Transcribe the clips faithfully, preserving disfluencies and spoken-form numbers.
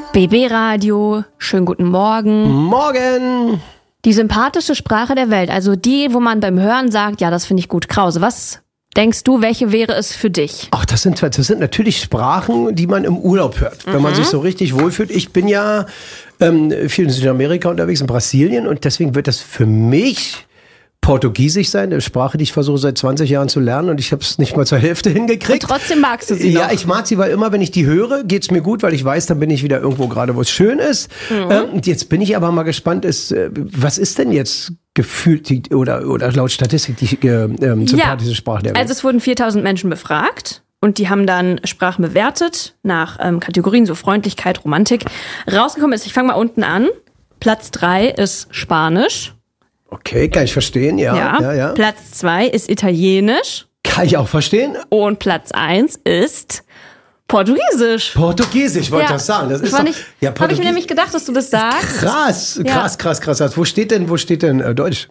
B B-Radio, schönen guten Morgen. Morgen! Die sympathische Sprache der Welt, also die, wo man beim Hören sagt, ja, das finde ich gut. Krause, was denkst du, welche wäre es für dich? Ach, das sind, das sind natürlich Sprachen, die man im Urlaub hört, wenn mhm. man sich so richtig wohlfühlt. Ich bin ja ähm, viel in Südamerika unterwegs, in Brasilien, und deswegen wird das für mich Portugiesisch sein, eine Sprache, die ich versuche seit zwanzig Jahren zu lernen, und ich habe es nicht mal zur Hälfte hingekriegt. Und trotzdem magst du sie noch. Ja, ich mag sie, weil immer, wenn ich die höre, geht's mir gut, weil ich weiß, dann bin ich wieder irgendwo gerade, wo es schön ist. Mhm. Ähm, und jetzt bin ich aber mal gespannt, ist, äh, was ist denn jetzt gefühlt die, oder, oder laut Statistik die äh, ähm, sympathische ja. Sprache der Welt? Also es wurden viertausend Menschen befragt. Und die haben dann Sprachen bewertet nach ähm, Kategorien, so Freundlichkeit, Romantik. Rausgekommen ist, ich fange mal unten an, Platz drei ist Spanisch. Okay, kann ich verstehen, ja. Ja. ja, ja. Platz zwei ist Italienisch. Kann ich auch verstehen. Und Platz eins ist Portugiesisch. Portugiesisch, wollte ich ja. das sagen. Das ist war doch, nicht, ja, habe ich mir nämlich gedacht, dass du das sagst. Krass, krass, ja. krass, krass. Wo steht denn, wo steht denn äh, Deutsch?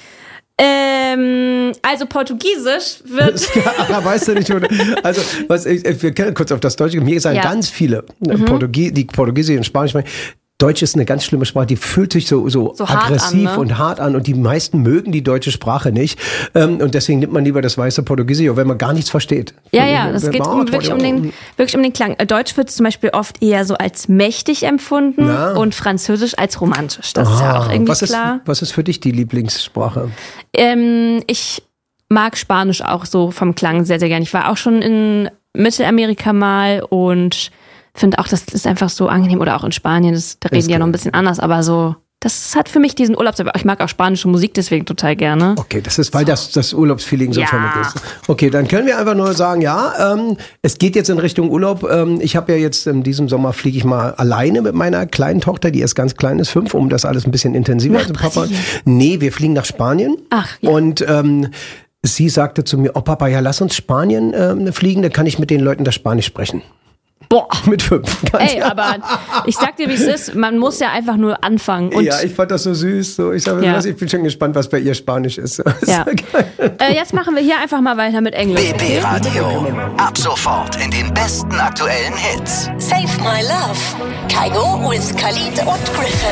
Ähm, also Portugiesisch wird... Ja, weißt du nicht, oder? Also, was, ich, wir können kurz auf das Deutsche. Mir sagen ja. ganz viele, mhm. Portugie, die Portugiesisch und Spanisch sprechen. Deutsch ist eine ganz schlimme Sprache, die fühlt sich so, so, so aggressiv hart an, ne? und hart an, und die meisten mögen die deutsche Sprache nicht. Ähm, und deswegen nimmt man lieber das weiße Portugiesisch, wenn man gar nichts versteht. Ja, ja, das geht um, wirklich, um den, wirklich um den Klang. Deutsch wird zum Beispiel oft eher so als mächtig empfunden ja. und Französisch als romantisch. Das ah, ist ja auch irgendwie was klar. Ist, was ist für dich die Lieblingssprache? Ähm, ich mag Spanisch auch so vom Klang sehr, sehr gern. Ich war auch schon in Mittelamerika mal und finde auch, das ist einfach so angenehm. Oder auch in Spanien, das, da reden die ja noch ein bisschen anders, aber so, das hat für mich diesen Urlaubs... Ich mag auch spanische Musik deswegen total gerne. Okay, das ist, weil so. das, das Urlaubsfeeling so ja. vermittelt ist. Okay, dann können wir einfach nur sagen, ja, ähm, es geht jetzt in Richtung Urlaub. Ähm, ich habe ja jetzt in diesem Sommer fliege ich mal alleine mit meiner kleinen Tochter, die erst ganz klein ist, fünf, um das alles ein bisschen intensiver zu Papa. Nee, wir fliegen nach Spanien. Ach, ja. Und ähm, sie sagte zu mir, oh Papa, ja, lass uns Spanien ähm, fliegen, dann kann ich mit den Leuten das Spanisch sprechen. Boah. Mit fünf. Ey, aber ich sag dir, wie es ist, man muss ja einfach nur anfangen. Und ja, ich fand das so süß. So, ich, sag, ja. ich bin schon gespannt, was bei ihr Spanisch ist. Ja. äh, jetzt machen wir hier einfach mal weiter mit Englisch. B B-Radio. Ab sofort in den besten aktuellen Hits. Save My Love. Kygo with Khalid und Griffin.